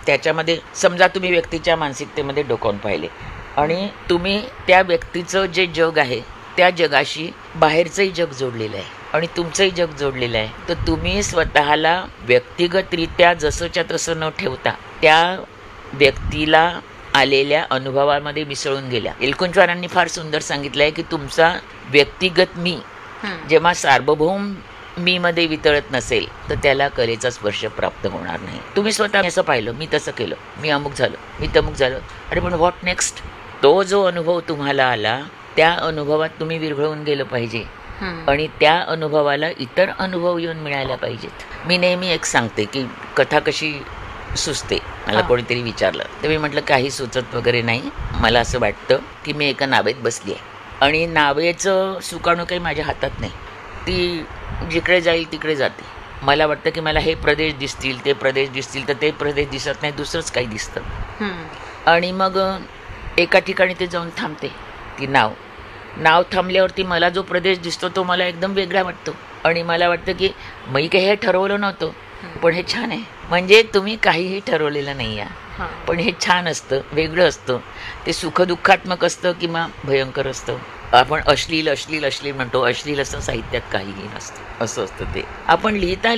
त्याच्यामध्ये समजा तुम्ही व्यक्तीच्या मानसिकतेमध्ये डोकावून पाहिले आणि तुम्ही त्या व्यक्तीचं जे जग आहे त्या जगाशी बाहेरचंही जग जोडलेलं आहे आणि तुमचंही जग जोडलेलं आहे, तर तुम्ही स्वतःला व्यक्तिगतरित्या जसंच्या तसं न ठेवता त्या व्यक्तीला आलेल्या अनुभवामध्ये मिसळून गेल्या. एलकुंचवारांनी फार सुंदर सांगितलं आहे की तुमचा व्यक्तिगत मी जेव्हा सार्वभौम मी मध्ये वितळत नसेल तर त्याला कलेचा स्पर्श प्राप्त होणार नाही. तुम्ही स्वतः असं पाहिलं, मी तसं केलं, मी अमुक झालं, मी तमुक झालं, अरे पण व्हॉट नेक्स्ट? तो जो अनुभव तुम्हाला आला त्या अनुभवात तुम्ही विरघळून गेलं पाहिजे आणि त्या अनुभवाला इतर अनुभव येऊन मिळायला पाहिजेत. मी नेहमी एक सांगते की कथा कशी सुचते. मला कोणीतरी विचारलं तर मी म्हटलं काही सुचत वगैरे नाही. मला असं वाटतं की मी एका नावेत बसली आहे आणि नावेचं सुकाणू काही माझ्या हातात नाही. ती जिकडे जाईल तिकडे जाते. मला वाटतं की मला हे प्रदेश दिसतील, ते प्रदेश दिसतील, तर ते प्रदेश दिसत नाही, दुसरंच काही दिसतं आणि मग एका ठिकाणी ते जाऊन थांबते. ती नाव थांबल्यावरती मला जो प्रदेश दिसतो तो मला एकदम वेगळा वाटतो आणि मला वाटतं की मी काही हे ठरवलं नव्हतं पण हे छान आहे. म्हणजे तुम्ही काहीही ठरवलेलं नाही आहे पण हे छान असतं, वेगळं असतं. ते सुखदुःखात्मक असतं किंवा भयंकर असतं. आपण अश्लील म्हणतो, अश्लील असं साहित्यात काहीही नसतं, असं असतं ते. आपण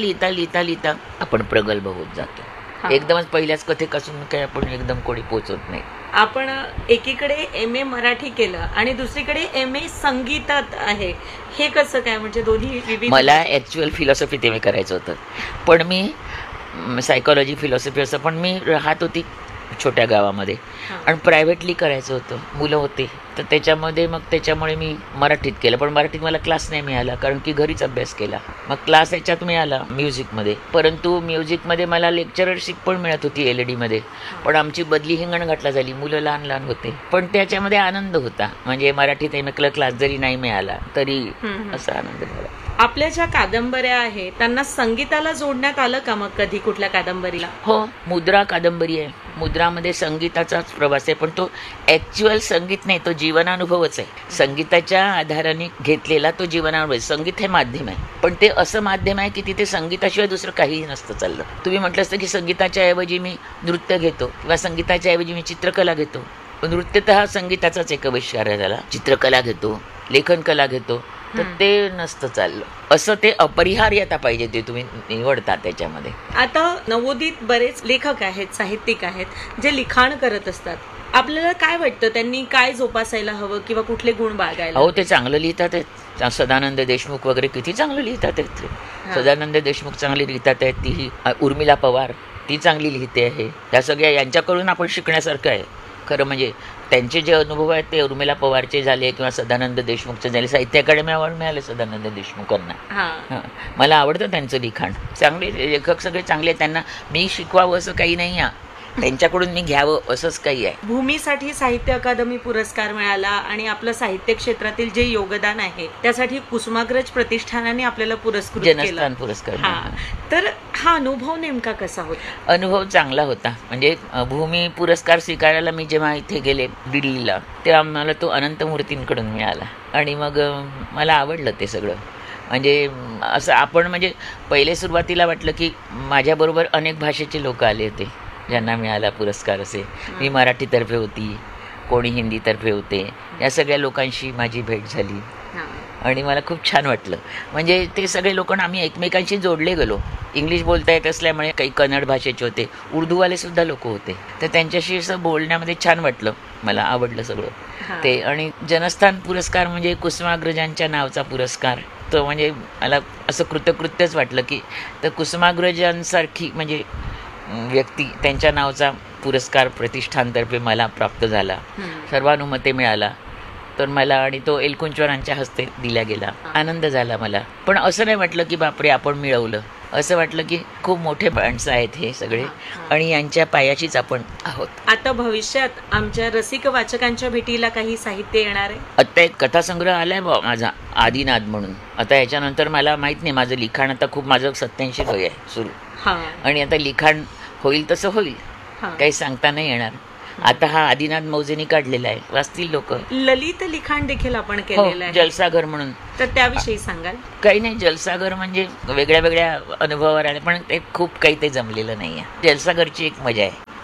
लिहिता आपण प्रगल्भ होत जातो. एकदमच पहिल्याच कथेपासून काही आपण एकदम कोणी पोचत नाही. आपण एकीकडे MA मराठी केलं आणि दुसरीकडे MA संगीतात आहे, हे कसं काय? म्हणजे दोन्ही विविध. मला ॲक्च्युअल फिलॉसॉफी ते करायचं होतं पण मी सायकॉलॉजी फिलॉसॉफी असं पण मी राहत होती छोट्या गावामध्ये आणि प्रायव्हेटली करायचं होतं, मुलं होते तर त्याच्यामुळे मी मराठीत केलं. पण मराठीत मला क्लास नाही मिळाला कारण की घरीच अभ्यास केला. मग क्लास याच्यात मिळाला म्युझिकमध्ये, परंतु म्युझिकमध्ये मला लेक्चररशिप पण मिळत होती LAD मध्ये. पण आमची बदली हिंगणघाटला झाली, मुलं लहान होते पण त्याच्यामध्ये आनंद होता. म्हणजे मराठीत MA क्लास जरी नाही मिळाला तरी असा आनंद झाला. आपल्या ज्या कादंबऱ्या आहेत त्यांना संगीताला जोडण्यात आलं का मग कधी कुठल्या कादंबरीला? हो, मुद्रा कादंबरी आहे. मुद्रामध्ये संगीताचाच प्रवास आहे पण तो ॲक्च्युअल संगीत नाही, तो जीवनानुभवच आहे. संगीताच्या आधाराने घेतलेला तो जीवनानुभव आहे. संगीत हे माध्यम आहे पण ते असं माध्यम आहे की तिथे संगीताशिवाय दुसरं काहीही नसतं चाललं. तुम्ही म्हटलं असतं की संगीताच्या ऐवजी मी नृत्य घेतो किंवा संगीताच्या ऐवजी मी चित्रकला घेतो. नृत्य तर हा संगीताचाच एक विषय झाला. चित्रकला घेतो, लेखन कला घेतो, तर ते नसतं चाललं. असं ते अपरिहार्यता पाहिजे ते तुम्ही निवडता त्याच्यामध्ये. आता नवोदित बरेच लेखक आहेत, साहित्यिक आहेत जे लिखाण करत असतात. आपल्याला काय वाटतं त्यांनी काय जोपासायला हवं किंवा कुठले गुण बाळगायला? हो, ते चांगलं लिहितात आहेत. सदानंद देशमुख वगैरे किती चांगलं लिहितात आहेत. सदानंद देशमुख चांगली लिहितात आहेत. ती उर्मिला पवार ती चांगली लिहिते आहे. या सगळ्या यांच्याकडून आपण शिकण्यासारखं आहे खरं. म्हणजे त्यांचे जे अनुभव आहेत ते उर्मिला पवारचे झाले किंवा सदानंद देशमुखचे झाले. साहित्य अकादमी अवॉर्ड मिळाले सदानंद देशमुखांना. मला आवडतं त्यांचं लिखाण. चांगले लेखक सगळे चांगले आहेत. त्यांना मी शिकवावं असं काही नाही आहे, त्यांच्याकडून मी घ्यावं असंच काही आहे. भूमीसाठी साहित्य अकादमी पुरस्कार मिळाला आणि आपलं साहित्य क्षेत्रातील जे योगदान आहे त्यासाठी कुसुमाग्रज प्रतिष्ठानाने आपल्याला पुरस्कृत केलं, जनस्थान पुरस्कार. तर हा अनुभव नेमका कसा होता? अनुभव चांगला होता. म्हणजे भूमी पुरस्कार स्वीकारायला मी जेव्हा इथे गेले दिल्लीला तेव्हा मला तो अनंत मूर्तींकडून मिळाला आणि मग मला आवडलं ते सगळं. म्हणजे असं आपण म्हणजे पहिले सुरुवातीला वाटलं की माझ्याबरोबर अनेक भाषेचे लोक आले होते ज्यांना मिळाला पुरस्कार. असे मी मराठीतर्फे होती, कोणी हिंदीतर्फे होते. या सगळ्या लोकांशी माझी भेट झाली आणि मला खूप छान वाटलं. म्हणजे ते सगळे लोक आम्ही एकमेकांशी जोडले गेलो. इंग्लिश बोलता येत असल्यामुळे काही कन्नड भाषेचे होते, उर्दूवाले सुद्धा लोक होते. तर त्यांच्याशी असं बोलण्यामध्ये छान वाटलं, मला आवडलं सगळं ते. आणि जनस्थान पुरस्कार म्हणजे कुसुमाग्रजांच्या नावचा पुरस्कार. तो म्हणजे मला असं कृतकृत्यच वाटलं की तर कुसुमाग्रजांसारखी म्हणजे व्यक्ती त्यांच्या नावचा पुरस्कार प्रतिष्ठानतर्फे मला प्राप्त झाला, सर्वानुमते मिळाला. तर मला आणि तो एलकुंचवारांच्या हस्ते दिला गेला. आनंद झाला मला. पण असं नाही वाटलं की बापरे आपण मिळवलं. असं वाटलं की खूप मोठे माणसं आहेत हे सगळे आणि यांच्या पायाशीच आपण आहोत. आता भविष्यात आमच्या रसिक वाचकांच्या भेटीला काही साहित्य येणार आहे? आता एक कथासंग्रह आलाय माझा आदिनाद म्हणून. आता याच्यानंतर मला माहित नाही, माझं लिखाण आता खूप माझं 87 वय आहे सुरू आणि आता लिखाण होईल तसं होईल, काही सांगता नाही येणार. आता हा आदिनाथ मौजेनी काढलेला आहे, वाचतील लोक. ललित लिखाण देखील आपण केलेलं आहे, जलसागर म्हणून. तर त्याविषयी सांगाल? काही नाही, जलसागर म्हणजे वेगळ्या वेगळ्या अनुभवावर आले पण ते खूप काही ते जमलेलं नाही आहे. जलसागरची एक मजा आहे.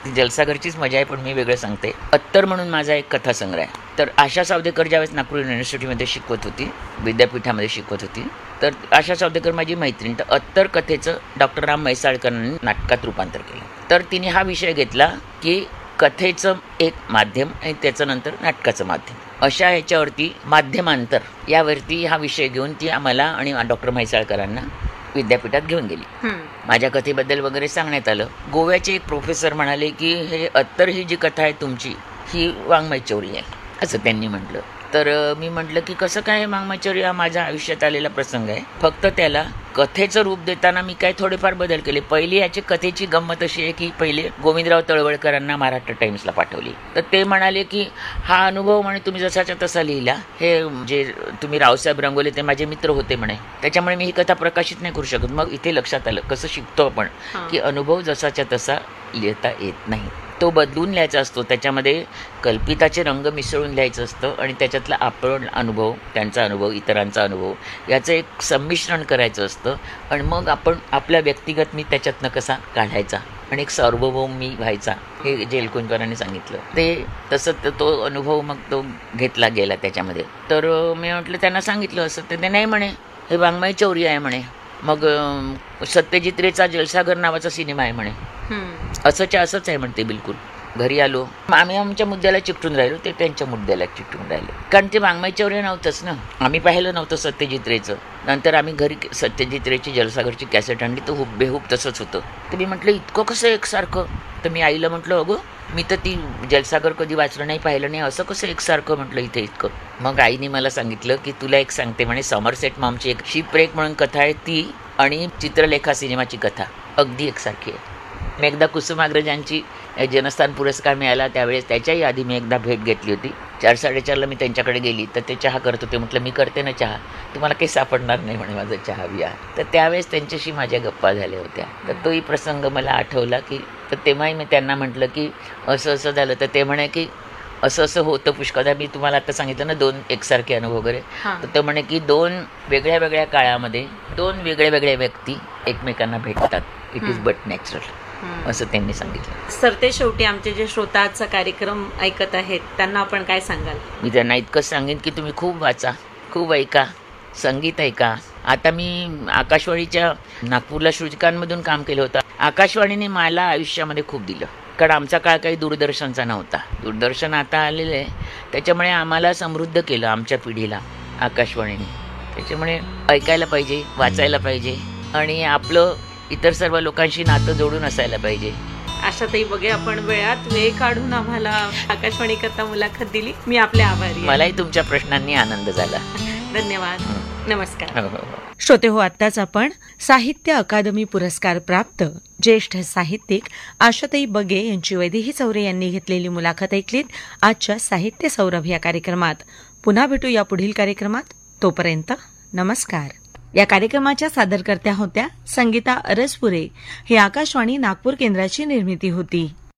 ती जलसागरचीच मजा आहे, पण मी वेगळं सांगते. अत्तर म्हणून माझा एक कथासंग्रह आहे. तर आशा सावदेकर ज्यावेळेस नागपूर युनिव्हर्सिटीमध्ये शिकवत होती, विद्यापीठामध्ये शिकवत होती, तर आशा सावदेकर माझी मैत्रीण. तर अत्तर कथेचं डॉक्टर राम म्हैसाळकरांनी नाटकात रूपांतर केलं. तर तिने हा विषय घेतला की कथेचं एक माध्यम आणि त्याचं नंतर नाटकाचं माध्यम, अशा ह्याच्यावरती माध्यमांतर यावरती हा विषय घेऊन ती आम्हाला आणि डॉक्टर म्हैसाळकरांना विद्यापीठात घेऊन गेली. माझ्या कथेबद्दल वगैरे सांगण्यात आलं. गोव्याचे एक प्रोफेसर म्हणाले की हे अत्तर ही जी कथा आहे तुमची ही वाङ्मयचौर्य आहे, असं त्यांनी म्हटलं. तर मी म्हटलं की कसं काय, वाङ्मयचौर्य हा माझ्या आयुष्यात आलेला प्रसंग आहे, फक्त त्याला कथेचं रूप देताना मी काय थोडेफार बदल केले. पहिली याची कथेची गंमत अशी आहे की पहिले गोविंदराव तळवळकरांना महाराष्ट्र टाइम्सला पाठवली. तर ते म्हणाले की हा अनुभव म्हणे तुम्ही जसाच्या तसा लिहिला, हे जे तुम्ही रावसाहेब रंगोले ते माझे मित्र होते म्हणे, त्याच्यामुळे मी ही कथा प्रकाशित नाही करू शकत. मग इथे लक्षात आलं कसं शिकतो आपण की अनुभव जसाच्या तसा लिहिता येत नाही, तो बदलून लिहायचा असतो, त्याच्यामध्ये कल्पिताचे रंग मिसळून लिहायचं असतं आणि त्याच्यातला आपण अनुभव, त्यांचा अनुभव, इतरांचा अनुभव याचं एक संमिश्रण करायचं असतं आणि मग आपण आपल्या व्यक्तिगत मी त्याच्यातनं कसा काढायचा आणि एक सार्वभौम मी व्हायचा, हे जे एलकुंचवारांनी सांगितलं ते तसं तो अनुभव मग तो घेतला गेला त्याच्यामध्ये. तर मी म्हटलं त्यांना सांगितलं असं, तर ते नाही म्हणे हे वाङ्मयचौर्य आहे म्हणे. मग सत्यजित रेचा जलसागर नावाचा सिनेमा आहे म्हणे, असंच्या असंच आहे म्हणते. बिलकुल घरी आलो, आम्ही आमच्या मुद्द्याला चिकटून राहिलो, ते त्यांच्या मुद्द्याला चिकटून राहिले, कारण ते वाङ्मयचौर्य नव्हतंच ना. आम्ही पाहिलं नव्हतं सत्यजित रेचं. नंतर आम्ही घरी सत्यजित रेची जलसागरची कॅसेट आणली, तर हुबेहूब तसंच होतं. तर मी म्हटलं इतकं कसं एकसारखं. तर मी आईला म्हटलं अगं मी तर ती जलसागर कधी वाचलं नाही, पाहिलं नाही, असं कसं एकसारखं म्हटलं इथे इतकं. मग आईने मला सांगितलं की तुला एक सांगते म्हणे, समरसेट मॉमची एक शिपरेक म्हणून कथा आहे ती आणि चित्रलेखा सिनेमाची कथा अगदी एकसारखी आहे. मी एकदा कुसुमाग्रजांची जनस्थान पुरस्कार मिळाला त्यावेळेस त्याच्याही आधी मी एकदा भेट घेतली होती. 4:30ला मी त्यांच्याकडे गेली तर ते चहा करत होते. म्हटलं मी करते ना चहा, तुम्हाला काही सापडणार नाही म्हणे माझं चहा बिया. तर त्यावेळेस त्यांच्याशी माझ्या गप्पा झाल्या होत्या. तर तोही प्रसंग मला आठवला की तर तेव्हाही मी त्यांना म्हटलं की असं असं झालं. तर ते म्हणे की असं असं होतं पुष्कळदा. मी तुम्हाला आता सांगितलं ना 2 एकसारखे अनुभव वगैरे. तर ते म्हणे की 2 वेगळ्या वेगळ्या काळामध्ये 2 वेगळ्या वेगळ्या व्यक्ती एकमेकांना भेटतात. इट इज बट नॅचरल, असं त्यांनी सांगितलं. सर, ते शेवटी आमचे जे श्रोताचा कार्यक्रम ऐकत आहेत त्यांना आपण काय सांगाल? मी त्यांना इतकंच सांगेन की तुम्ही खूप वाचा, खूप ऐका, संगीत ऐका. आता मी आकाशवाणीच्या नागपूरला श्रुतिकांमधून काम केलं होतं. आकाशवाणीने मला आयुष्यामध्ये खूप दिलं, कारण आमचा काळ काही दूरदर्शनचा नव्हता. दूरदर्शन आता आलेलं आहे, त्याच्यामुळे आम्हाला समृद्ध केलं आमच्या पिढीला आकाशवाणीने. त्याच्यामुळे ऐकायला पाहिजे, वाचायला पाहिजे आणि आपलं इतर सर्व लोकांशी नातं जोडून असायला पाहिजे. आशाताई बघे, आपण वेळात वेळ काढून आम्हाला आकाशवाणी करता मुलाखत दिली. मी आपले आभारी आहे. मलाही तुमच्या प्रश्नांनी आनंद झाला. धन्यवाद. नमस्कार. हो. श्रोते हो, आत्ताच आपण साहित्य अकादमी पुरस्कार प्राप्त ज्येष्ठ साहित्यिक आशाताई बगे यांची वैदेही चौरे यांनी घेतलेली मुलाखत ऐकलीत आजच्या साहित्य सौरभ या कार्यक्रमात. पुन्हा भेटू या पुढील कार्यक्रमात. तोपर्यंत नमस्कार. या कार्यक्रमाच्या सादरकर्त्या होत्या संगीता अरसपुरे. ही आकाशवाणी नागपूर केंद्राची निर्मिती होती.